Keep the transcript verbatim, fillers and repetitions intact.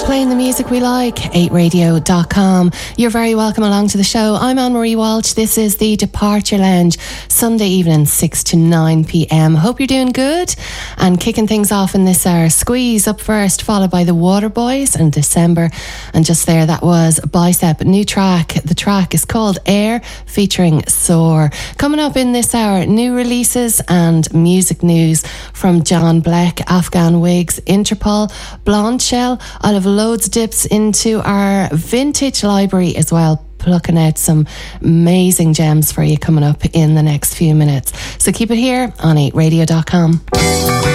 Playing the music we like, eight radio dot com. You're very welcome along to the show. I'm Anne-Marie Walsh. This is the Departure Lounge, Sunday evening, six to nine p.m. Hope you're doing good. And kicking things off in this hour, Squeeze up first, followed by the Waterboys in December. And just there, that was Bicep, new track. The track is called Air, featuring Soar. Coming up in this hour, new releases and music news from John Bleck, Afghan Wigs, Interpol, Blonde Shell. I'll have loads of dips into our vintage library as well, plucking out some amazing gems for you coming up in the next few minutes. So keep it here on eight radio dot com.